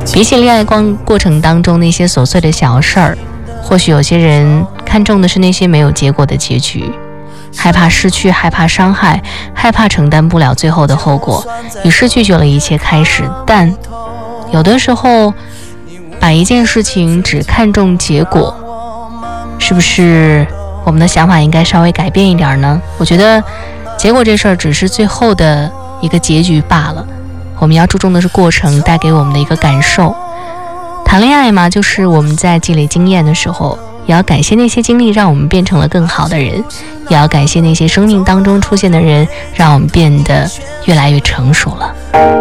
比起恋爱过程当中那些琐碎的小事儿，或许有些人看重的是那些没有结果的结局，害怕失去，害怕伤害，害怕承担不了最后的后果，于是拒绝了一切开始。但有的时候把一件事情只看重结果，是不是我们的想法应该稍微改变一点呢？我觉得结果这事儿只是最后的一个结局罢了，我们要注重的是过程带给我们的一个感受。谈恋爱嘛，就是我们在积累经验的时候，也要感谢那些经历让我们变成了更好的人，也要感谢那些生命当中出现的人，让我们变得越来越成熟了。